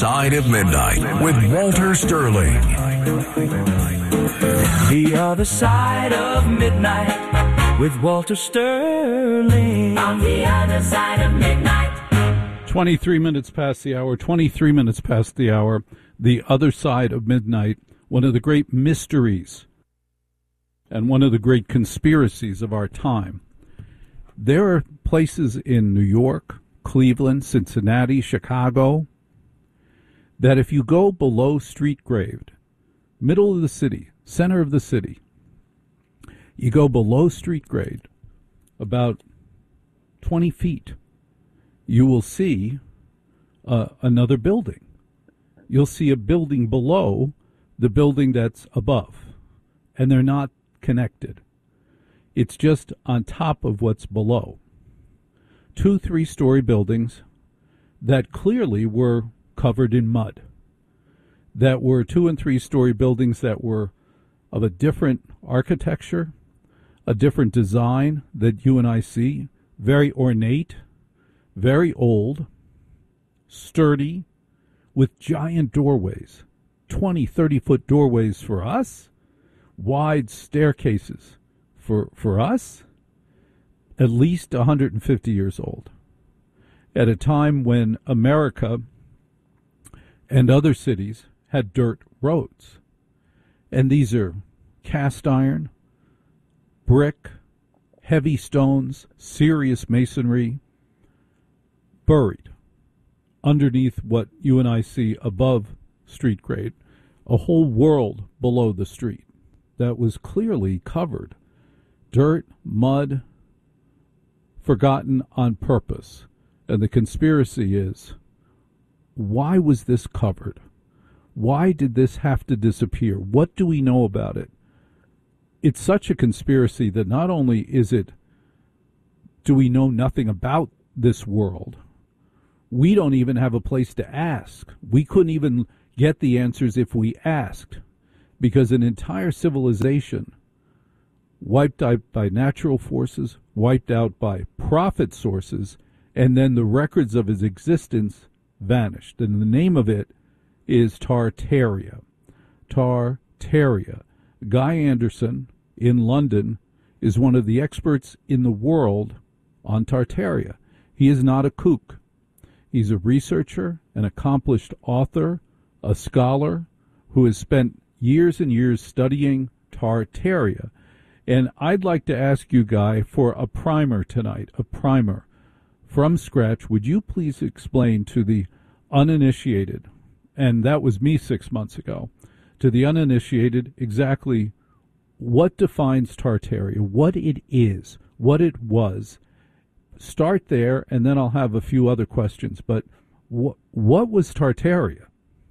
Side of Midnight with Walter Sterling. The other side of midnight with Walter Sterling. On the other side of midnight. 23 minutes past the hour, 23 minutes past the hour. The other side of midnight, one of the great mysteries and one of the great conspiracies of our time. There are places in New York, Cleveland, Cincinnati, Chicago, that if you go below street grade, middle of the city, center of the city, you go below street grade about 20 feet, you will see another building. You'll see a building below the building that's above, and they're not connected. It's just on top of what's below. 2 3-story buildings that clearly were covered in mud, that were 2 and 3-story buildings that were of a different architecture, a different design that you and I see, very ornate, very old, sturdy, with giant doorways, 20, 30-foot doorways for us, wide staircases for us, at least 150 years old, at a time when America and other cities had dirt roads. And these are cast iron, brick, heavy stones, serious masonry, buried underneath what you and I see above street grade, a whole world below the street that was clearly covered. Dirt, mud, forgotten on purpose. And the conspiracy is, why was this covered? Why did this have to disappear? What do we know about it? It's such a conspiracy that not only do we know nothing about this world, we don't even have a place to ask. We couldn't even get the answers if we asked, because an entire civilization wiped out by natural forces, wiped out by profit sources, and then the records of its existence vanished. And the name of it is Tartaria. Tartaria. Guy Anderson in London is one of the experts in the world on Tartaria. He is not a kook. He's a researcher, an accomplished author, a scholar who has spent years and years studying Tartaria. And I'd like to ask you, Guy, for a primer tonight, a primer from scratch. Would you please explain to the uninitiated, and that was me 6 months ago, to the uninitiated exactly what defines Tartaria, what it is, what it was. Start there, and then I'll have a few other questions. But what was Tartaria?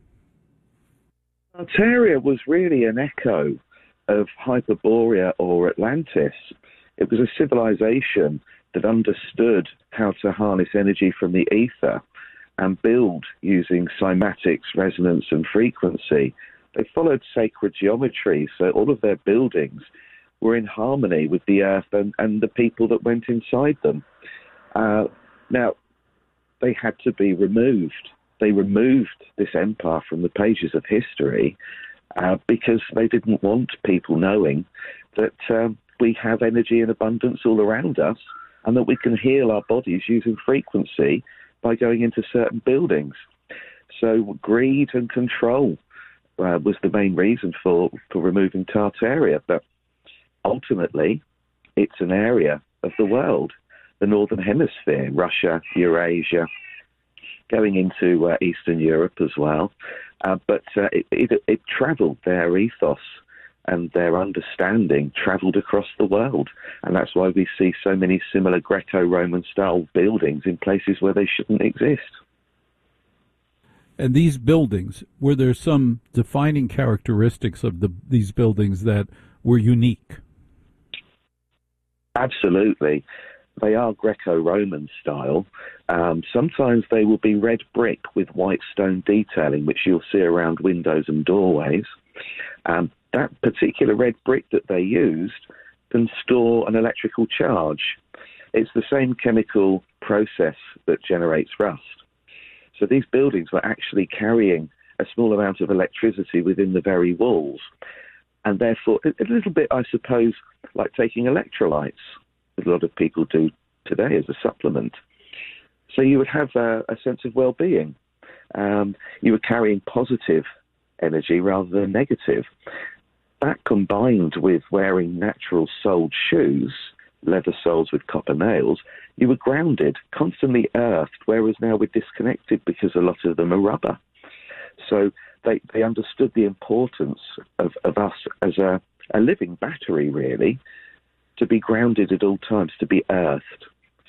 Tartaria was really an echo of Hyperborea or Atlantis. It was a civilization that understood how to harness energy from the ether and build using cymatics, resonance, and frequency. They followed sacred geometry, so all of their buildings were in harmony with the earth and the people that went inside them. Now, they had to be removed. They removed this empire from the pages of history because they didn't want people knowing that we have energy in abundance all around us and that we can heal our bodies using frequency by going into certain buildings. So greed and control was the main reason for removing Tartaria. But ultimately, it's an area of the world, the Northern Hemisphere, Russia, Eurasia, going into Eastern Europe as well. But it travelled, their ethos and their understanding travelled across the world. And that's why we see so many similar Greco-Roman style buildings in places where they shouldn't exist. And these buildings, were there some defining characteristics of these buildings that were unique? Absolutely. They are Greco-Roman style. Sometimes they will be red brick with white stone detailing, which you'll see around windows and doorways. That particular red brick that they used can store an electrical charge. It's the same chemical process that generates rust. So these buildings were actually carrying a small amount of electricity within the very walls. And therefore, a little bit, I suppose, like taking electrolytes, as a lot of people do today as a supplement. So you would have a sense of well-being. You were carrying positive energy rather than negative. That combined with wearing natural soled shoes, leather soles with copper nails, you were grounded, constantly earthed, whereas now we're disconnected because a lot of them are rubber. So they understood the importance of us as a living battery, really, to be grounded at all times, to be earthed.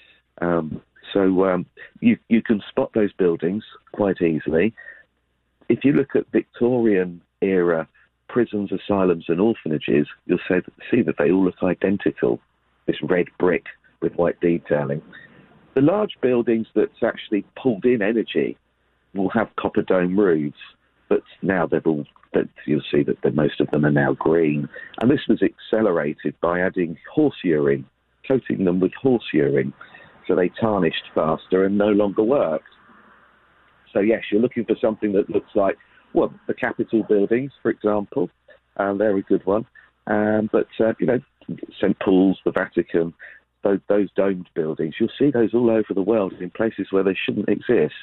So you can spot those buildings quite easily. If you look at Victorian-era prisons, asylums and orphanages, you'll see that they all look identical, this red brick with white detailing. The large buildings that's actually pulled in energy will have copper dome roofs, but now you'll see that most of them are now green. And this was accelerated by adding horse urine, coating them with horse urine, so they tarnished faster and no longer worked. So yes, you're looking for something that looks like, well, the Capitol buildings, for example. They're a good one. But St. Paul's, the Vatican, those domed buildings, you'll see those all over the world in places where they shouldn't exist.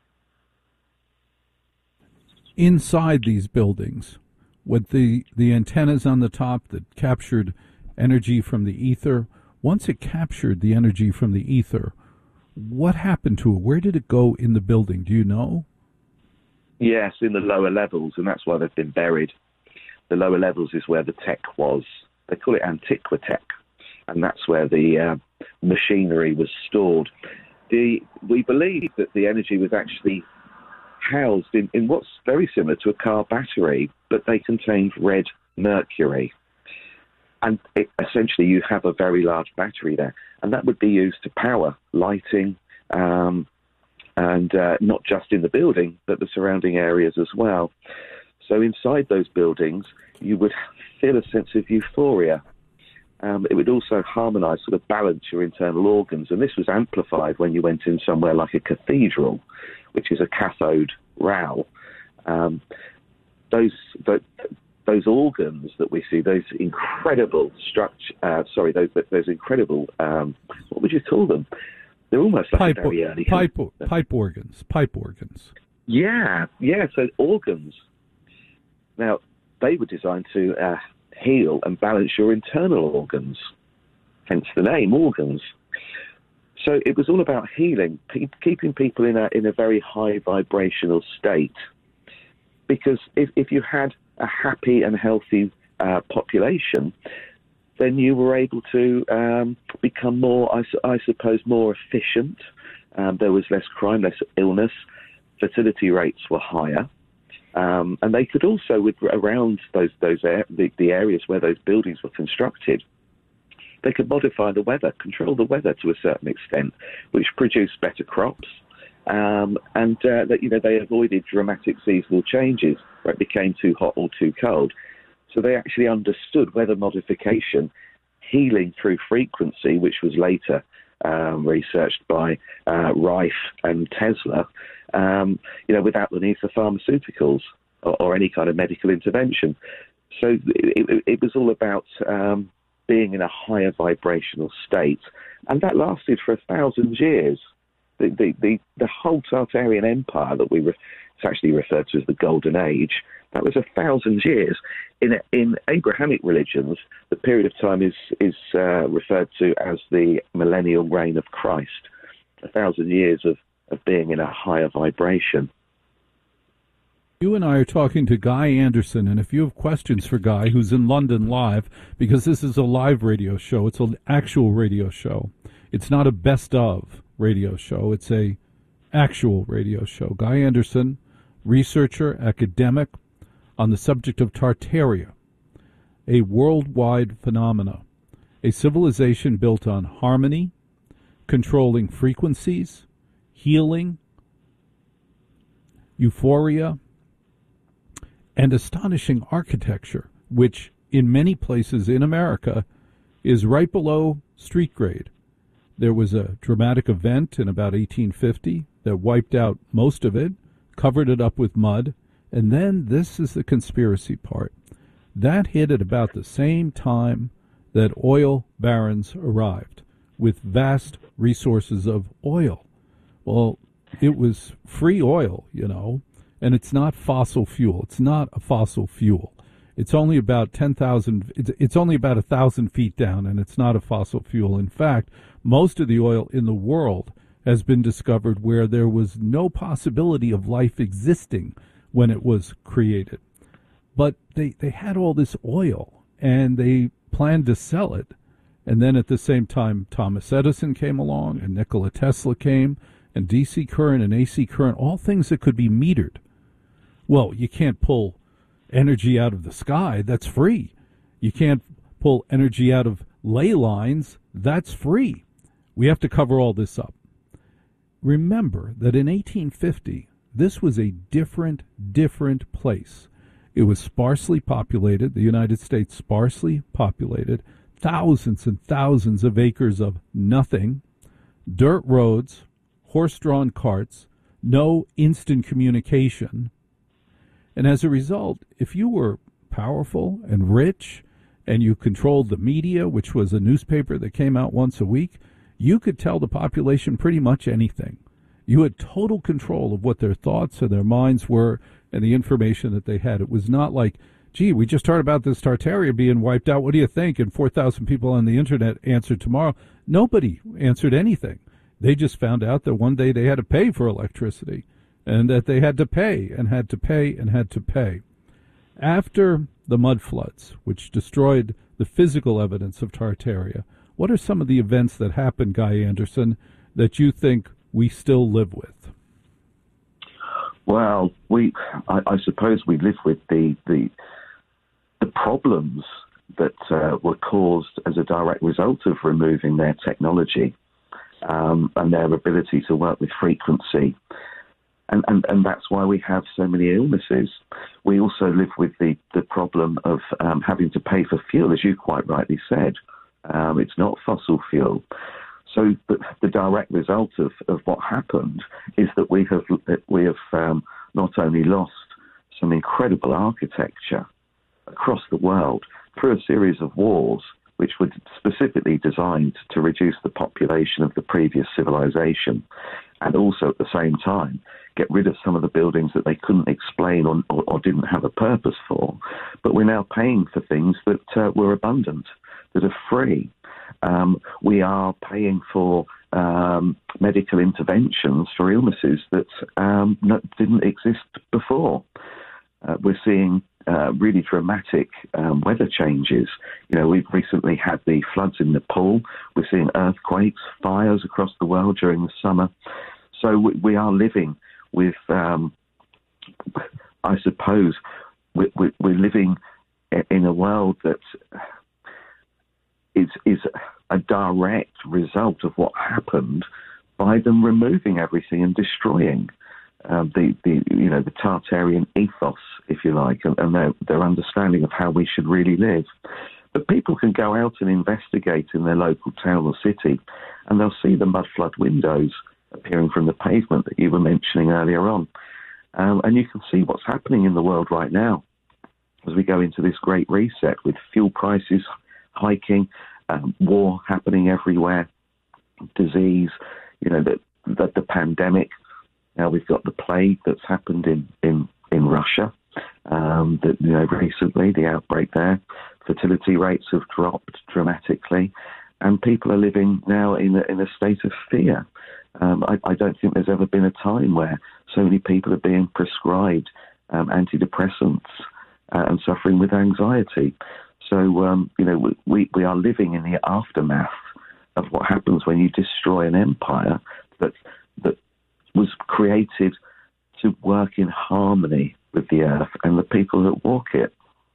Inside these buildings, with the antennas on the top that captured energy from the ether, once it captured the energy from the ether, what happened to it? Where did it go in the building? Do you know? Yes, in the lower levels, and that's why they've been buried. The lower levels is where the tech was. They call it Antiquitech, and that's where the machinery was stored. We believe that the energy was actually housed in what's very similar to a car battery, but they contained red mercury. And essentially you have a very large battery there, and that would be used to power lighting, and not just in the building, but the surrounding areas as well. So inside those buildings, you would feel a sense of euphoria. It would also harmonise, sort of balance your internal organs, and this was amplified when you went in somewhere like a cathedral, which is a cathode RAL. Those organs that we see, those incredible those incredible, what would you call them? They're almost like a very early... Pipe organs. Yeah, so organs. Now, they were designed to heal and balance your internal organs, hence the name, organs. So it was all about healing, keeping people in a very high vibrational state. Because if you had a happy and healthy population, then you were able to become more, I suppose, more efficient. There was less crime, less illness. Fertility rates were higher. And they could also, around the areas where those buildings were constructed, they could modify the weather, control the weather to a certain extent, which produced better crops. They avoided dramatic seasonal changes where it became too hot or too cold. So they actually understood weather modification, healing through frequency, which was later researched by Rife and Tesla, without the need for pharmaceuticals or any kind of medical intervention. So it was all about being in a higher vibrational state, and that lasted for 1,000 years. The whole Tartarian Empire that it's actually referred to as the Golden Age, that was 1,000 years. In Abrahamic religions, the period of time is referred to as the millennial reign of Christ, 1,000 years of being in a higher vibration. You and I are talking to Guy Anderson, and if you have questions for Guy, who's in London live, because this is a live radio show, it's an actual radio show. It's not a best of radio show, it's a actual radio show. Guy Anderson, researcher, academic, on the subject of Tartaria, a worldwide phenomena, a civilization built on harmony, controlling frequencies, healing, euphoria, and astonishing architecture, which in many places in America is right below street grade. There was a dramatic event in about 1850 that wiped out most of it, covered it up with mud, and then this is the conspiracy part. That hit at about the same time that oil barons arrived with vast resources of oil. Well, it was free oil, and it's not fossil fuel. It's not a fossil fuel. It's only about 10,000, it's only about 1,000 feet down, and it's not a fossil fuel. In fact, most of the oil in the world has been discovered where there was no possibility of life existing when it was created. But they had all this oil, and they planned to sell it. And then at the same time, Thomas Edison came along, and Nikola Tesla came, and DC current and AC current, all things that could be metered. Well, you can't pull energy out of the sky. That's free. You can't pull energy out of ley lines. That's free. We have to cover all this up. Remember that in 1850, this was a different place. It was sparsely populated, the United States sparsely populated, thousands and thousands of acres of nothing, dirt roads, horse-drawn carts, no instant communication. And as a result, if you were powerful and rich and you controlled the media, which was a newspaper that came out once a week, you could tell the population pretty much anything. You had total control of what their thoughts and their minds were and the information that they had. It was not like, gee, we just heard about this Tartaria being wiped out. What do you think? And 4,000 people on the internet answered tomorrow. Nobody answered anything. They just found out that one day they had to pay for electricity and that they had to pay and had to pay and had to pay. After the mud floods, which destroyed the physical evidence of Tartaria, what are some of the events that happened, Guy Anderson, that you think we still live with? Well, I suppose we live with the problems that were caused as a direct result of removing their technology and their ability to work with frequency. And that's why we have so many illnesses. We also live with the problem of having to pay for fuel, as you quite rightly said. It's not fossil fuel. So the direct result of what happened is that we have not only lost some incredible architecture across the world through a series of wars which were specifically designed to reduce the population of the previous civilization, and also at the same time get rid of some of the buildings that they couldn't explain or didn't have a purpose for. But we're now paying for things that were abundant, that are free. We are paying for medical interventions for illnesses that didn't exist before. We're seeing really dramatic weather changes. We've recently had the floods in Nepal. We're seeing earthquakes, fires across the world during the summer. So we are living with, I suppose, we're living in a world that is a direct result of what happened by them removing everything and destroying the Tartarian ethos, if you like, and their understanding of how we should really live. But people can go out and investigate in their local town or city, and they'll see the mud flood windows appearing from the pavement that you were mentioning earlier on. And you can see what's happening in the world right now as we go into this great reset with fuel prices hiking, war happening everywhere, disease, the pandemic. Now we've got the plague that's happened in Russia, recently, the outbreak there. Fertility rates have dropped dramatically, and people are living now in a state of fear. I don't think there's ever been a time where so many people are being prescribed antidepressants and suffering with anxiety. So, we are living in the aftermath of what happens when you destroy an empire that was created to work in harmony with the earth and the people that walk it.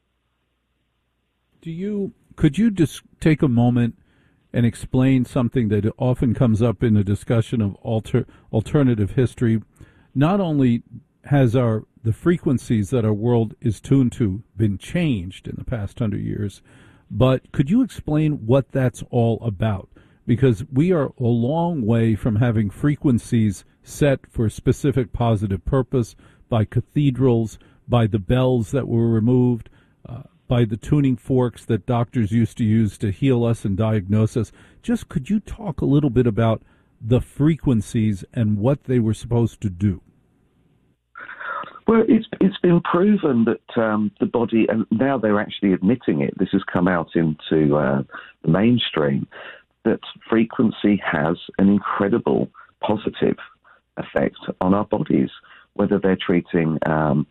Could you just take a moment and explain something that often comes up in a discussion of alternative history? Not only has the frequencies that our world is tuned to been changed in the past 100 years, but could you explain what that's all about? Because we are a long way from having frequencies set for a specific positive purpose, by cathedrals, by the bells that were removed, by the tuning forks that doctors used to use to heal us and diagnose us. Just could you talk a little bit about the frequencies and what they were supposed to do? Well, it's been proven that the body, and now they're actually admitting it, this has come out into the mainstream, that frequency has an incredible positive effect on our bodies, whether they're treating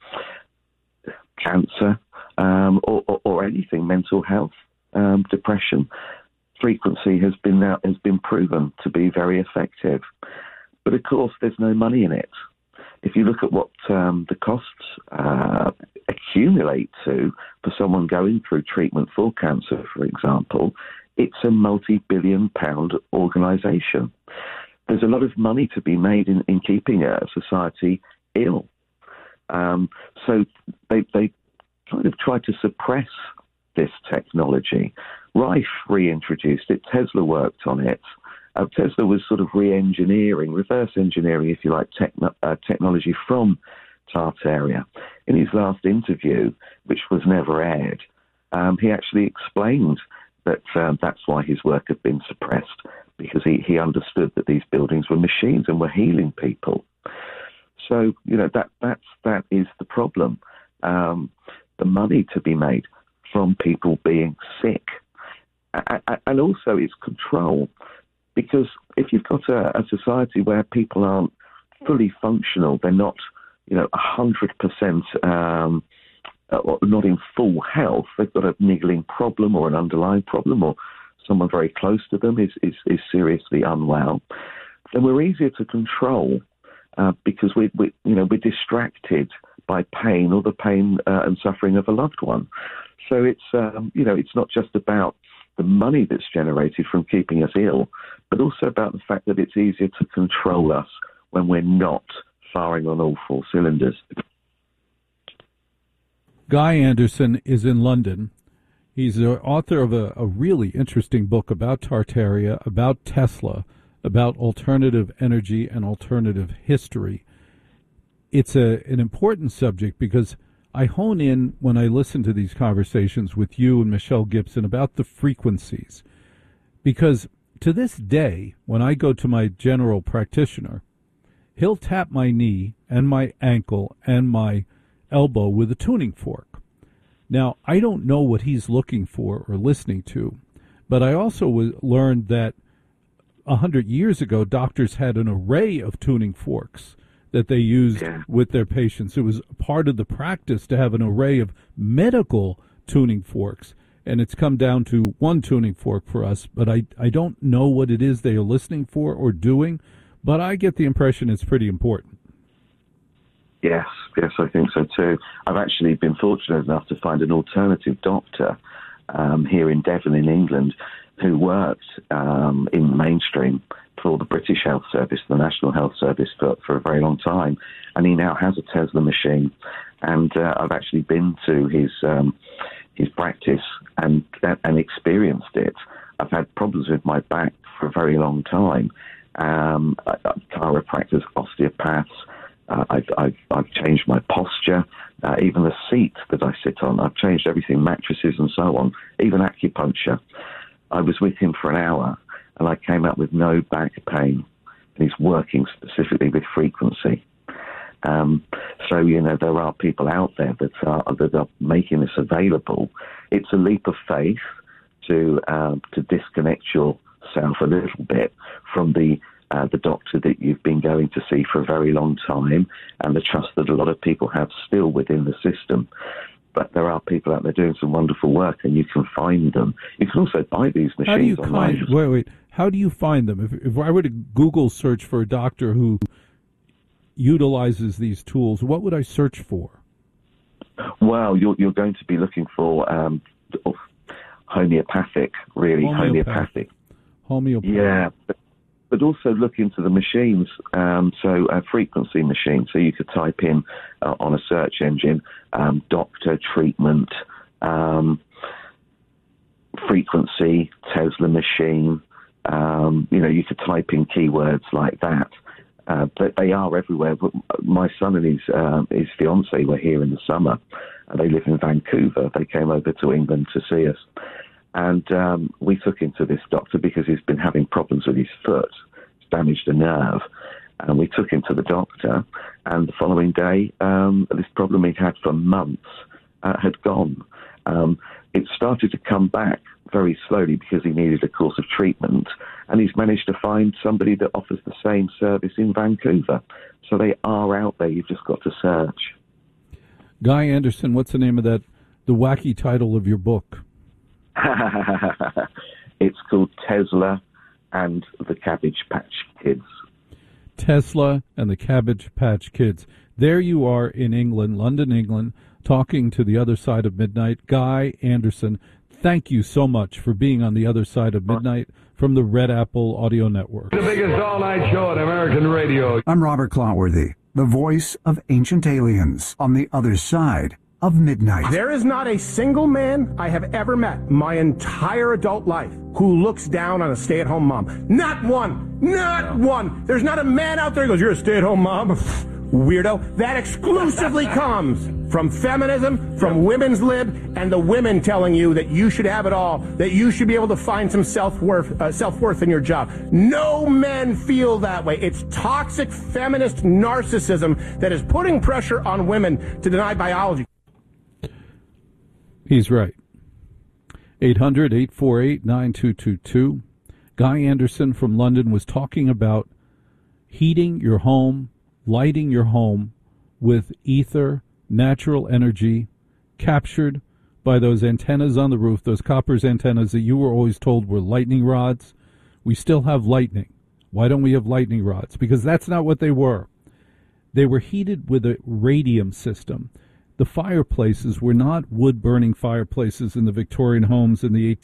cancer or anything, mental health, depression. Frequency has been proven to be very effective. But of course, there's no money in it. If you look at what the costs accumulate to for someone going through treatment for cancer, for example, it's a multi-billion-pound organisation. There's a lot of money to be made in keeping a society ill. So they kind of tried to suppress this technology. Rife reintroduced it. Tesla worked on it. Tesla was sort of reverse engineering, if you like, technology from Tartaria. In his last interview, which was never aired, he actually explained that that's why his work had been suppressed, because he understood that these buildings were machines and were healing people. So, that is the problem. The money to be made from people being sick. And also it's control. Because if you've got a society where people aren't fully functional, they're not, 100% not in full health, they've got a niggling problem or an underlying problem, or someone very close to them is seriously unwell, then we're easier to control because we're distracted by pain or the pain and suffering of a loved one. So it's not just about the money that's generated from keeping us ill, but also about the fact that it's easier to control us when we're not firing on all four cylinders. Guy Anderson is in London. He's the author of a really interesting book about Tartaria, about Tesla, about alternative energy and alternative history. It's an important subject because I hone in when I listen to these conversations with you and Michelle Gibson about the frequencies. Because to this day, when I go to my general practitioner, he'll tap my knee and my ankle and my elbow with a tuning fork. Now, I don't know what he's looking for or listening to, but I also learned that 100 years ago, doctors had an array of tuning forks that they used with their patients. It was part of the practice to have an array of medical tuning forks, and it's come down to one tuning fork for us, but I don't know what it is they are listening for or doing, but I get the impression it's pretty important. Yes, I think so too. I've actually been fortunate enough to find an alternative doctor here in Devon in England who worked in mainstream for the British Health Service, the National Health Service, for a very long time. And he now has a Tesla machine. And I've actually been to his practice and experienced it. I've had problems with my back for a very long time. Chiropractors, osteopaths. I've changed my posture, even the seat that I sit on. I've changed everything, mattresses and so on, even acupuncture. I was with him for an hour, and I came up with no back pain. And he's working specifically with frequency. So, there are people out there that are making this available. It's a leap of faith to disconnect yourself a little bit from the doctor that you've been going to see for a very long time, and the trust that a lot of people have still within the system. But there are people out there doing some wonderful work, and you can find them. You can also buy these machines online. Wait. How do you find them? If I were to Google search for a doctor who utilizes these tools, what would I search for? Well, you're going to be looking for homeopathic, really homeopathic. Yeah. But also look into the machines, so a frequency machine. So you could type in on a search engine, doctor, treatment, frequency, Tesla machine. You could type in keywords like that, But they are everywhere. But my son and his fiancée were here in the summer, and they live in Vancouver. They came over to England to see us. And we took him to this doctor because he's been having problems with his foot. It's damaged a nerve. And we took him to the doctor, and the following day, this problem he'd had for months had gone. It started to come back very slowly because he needed a course of treatment, and he's managed to find somebody that offers the same service in Vancouver. So they are out there. You've just got to search. Guy Anderson, what's the name of the wacky title of your book? It's called Tesla and the Cabbage Patch Kids. Tesla and the Cabbage Patch Kids. There you are in England, London, England, talking to the other side of midnight. Guy Anderson, thank you so much for being on the other side of midnight from the Red Apple Audio Network. The biggest all-night show on American radio. I'm Robert Clotworthy, the voice of Ancient Aliens on the other side of midnight. There is not a single man I have ever met my entire adult life who looks down on a stay-at-home mom. Not one. Not one. There's not a man out there who goes, "You're a stay-at-home mom." Weirdo. That exclusively comes from feminism, from women's lib, and the women telling you that you should have it all, that you should be able to find some self-worth in your job. No men feel that way. It's toxic feminist narcissism that is putting pressure on women to deny biology. He's right. 800-848-9222. Guy Anderson from London was talking about heating your home, lighting your home with ether, natural energy, captured by those antennas on the roof, those copper antennas that you were always told were lightning rods. We still have lightning. Why don't we have lightning rods? Because that's not what they were. They were heated with a radium system. The fireplaces were not wood-burning fireplaces in the Victorian homes in the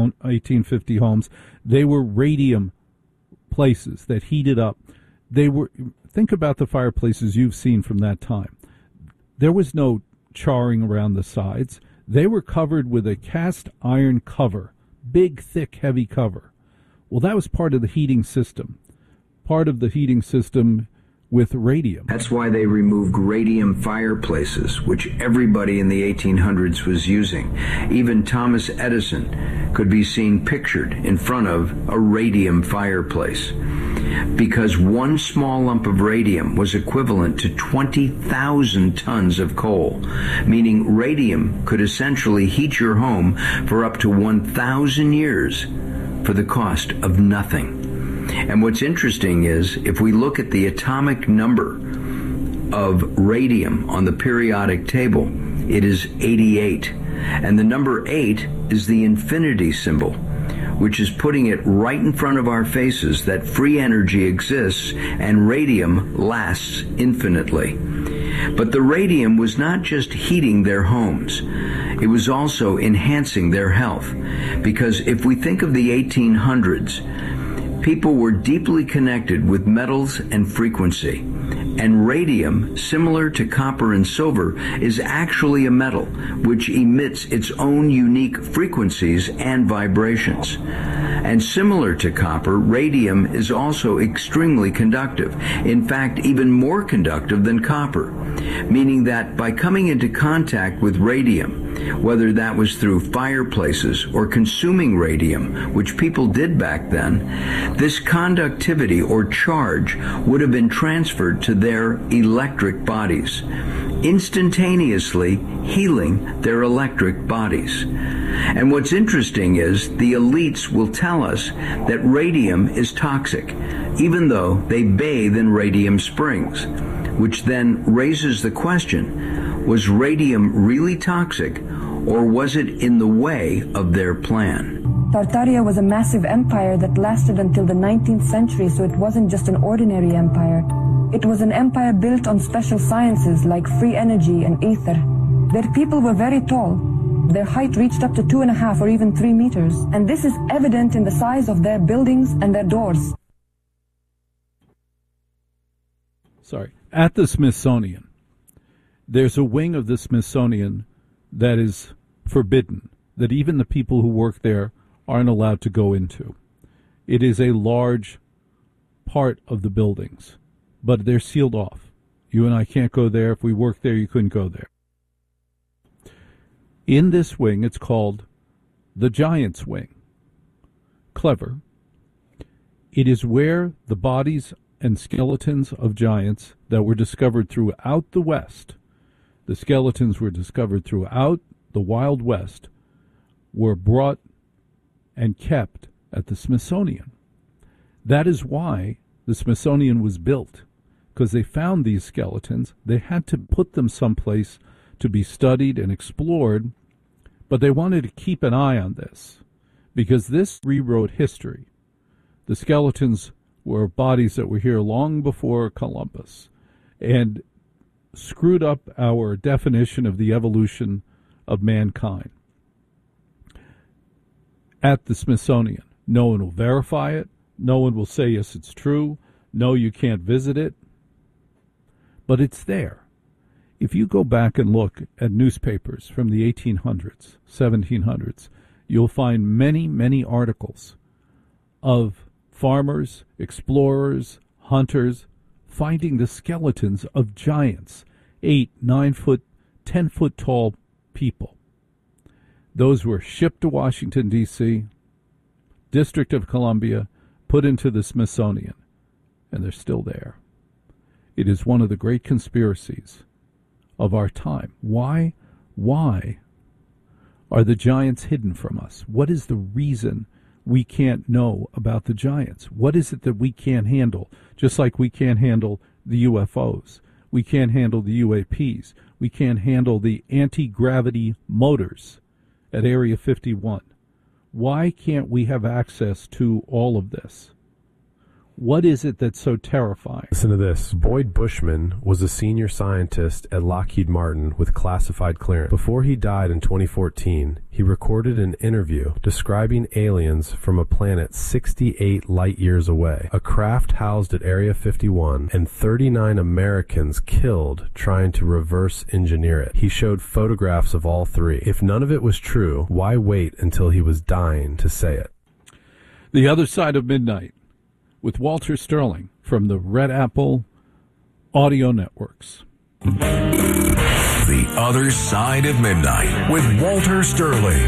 1850 homes. They were radium places that heated up. They were. Think about the fireplaces you've seen from that time. There was no charring around the sides. They were covered with a cast iron cover, big, thick, heavy cover. Well, that was part of the heating system. Part of the heating system with radium. That's why they removed radium fireplaces, which everybody in the 1800s was using. Even Thomas Edison could be seen pictured in front of a radium fireplace, because one small lump of radium was equivalent to 20,000 tons of coal, meaning radium could essentially heat your home for up to 1,000 years for the cost of nothing. And what's interesting is, if we look at the atomic number of radium on the periodic table, it is 88. And the number 8 is the infinity symbol, which is putting it right in front of our faces that free energy exists and radium lasts infinitely. But the radium was not just heating their homes. It was also enhancing their health. Because if we think of the 1800s, people were deeply connected with metals and frequency. And radium, similar to copper and silver, is actually a metal which emits its own unique frequencies and vibrations. And similar to copper, radium is also extremely conductive. In fact, even more conductive than copper. Meaning that by coming into contact with radium, whether that was through fireplaces or consuming radium, which people did back then, this conductivity or charge would have been transferred to their electric bodies, instantaneously healing their electric bodies. And what's interesting is the elites will tell us that radium is toxic, even though they bathe in radium springs, which then raises the question, was radium really toxic, or was it in the way of their plan? Tartaria was a massive empire that lasted until the 19th century, so it wasn't just an ordinary empire. It was an empire built on special sciences like free energy and ether. Their people were very tall. Their height reached up to 2.5 or even 3 meters, and this is evident in the size of their buildings and their doors. At the Smithsonian, there's a wing of the Smithsonian that is forbidden, that even the people who work there aren't allowed to go into. It is a large part of the buildings but they're sealed off. You and I can't go there. If we worked there, you couldn't go there. In this wing, it's called the Giants Wing. Clever. It is where the bodies and skeletons of giants that were discovered throughout the West, the skeletons were discovered throughout the Wild West, were brought and kept at the Smithsonian. That is why the Smithsonian was built, because they found these skeletons. They had to put them someplace to be studied and explored, but they wanted to keep an eye on this, because this rewrote history. The skeletons were bodies that were here long before Columbus and screwed up our definition of the evolution of mankind. At the Smithsonian, no one will verify it. No one will say, yes, it's true. No, you can't visit it. But it's there. If you go back and look at newspapers from the 1800s, 1700s, you'll find many, many articles of farmers, explorers, hunters, finding the skeletons of giants, 8, 9 foot, 10 foot tall people. Those were shipped to Washington, D.C., District of Columbia, put into the Smithsonian, and they're still there. It is one of the great conspiracies of our time. Why are the giants hidden from us? What is the reason we can't know about the giants? What is it that we can't handle? Just like we can't handle the UFOs. We can't handle the UAPs. We can't handle the anti-gravity motors at Area 51. Why can't we have access to all of this? What is it that's so terrifying? Listen to this. Boyd Bushman was a senior scientist at Lockheed Martin with classified clearance. Before he died in 2014, he recorded an interview describing aliens from a planet 68 light years away, a craft housed at Area 51, and 39 Americans killed trying to reverse engineer it. He showed photographs of all three. If none of it was true, why wait until he was dying to say it? The Other Side of Midnight, with Walter Sterling from the Red Apple Audio Networks. The Other Side of Midnight with Walter Sterling.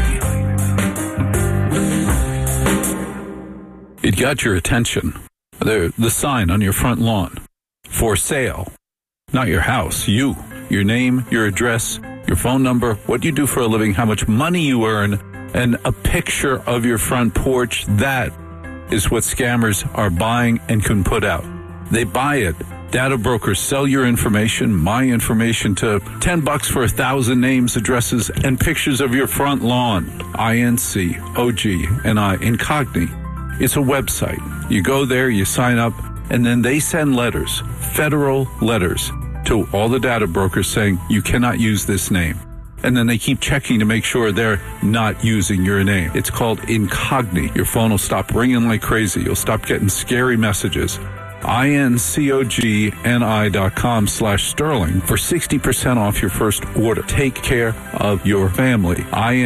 It got your attention. The sign on your front lawn. For sale. Not your house, you. Your name, your address, your phone number, what you do for a living, how much money you earn, and a picture of your front porch. That is what scammers are buying and can put out. They buy it. Data brokers sell your information, my information, to $10 for 1,000 names, addresses, and pictures of your front lawn. INCOGNI, Incogni. It's a website. You go there, you sign up, and then they send letters, federal letters, to all the data brokers saying you cannot use this name. And then they keep checking to make sure they're not using your name. It's called Incogni. Your phone will stop ringing like crazy. You'll stop getting scary messages. INCOGNI.com/Sterling for 60% off your first order. Take care of your family.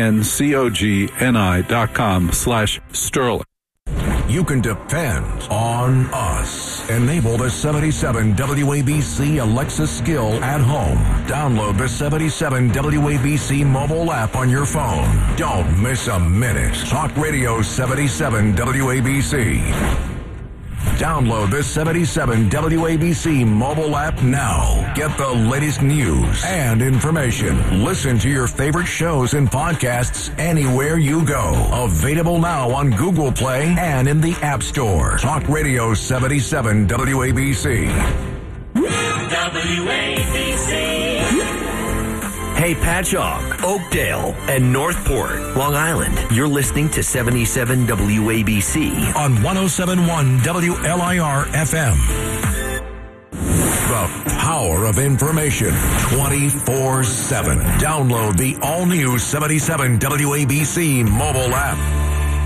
INCOGNI.com/Sterling. You can depend on us. Enable the 77 WABC Alexa skill at home. Download the 77 WABC mobile app on your phone. Don't miss a minute. Talk Radio 77 WABC. Download the 77 WABC mobile app now. Get the latest news and information. Listen to your favorite shows and podcasts anywhere you go. Available now on Google Play and in the App Store. Talk Radio 77 WABC. WABC. Hey, Patchogue, Oakdale, and Northport, Long Island. You're listening to 77 WABC on 107.1 WLIR FM. The power of information 24/7. Download the all-new 77 WABC mobile app.